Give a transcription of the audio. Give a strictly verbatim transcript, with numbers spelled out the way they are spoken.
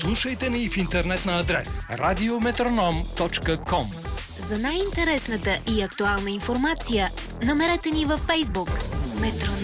Слушайте ни в интернет на адрес радиометроном точка ком. За най-интересната и актуална информация намерете ни във Фейсбук. Метроном.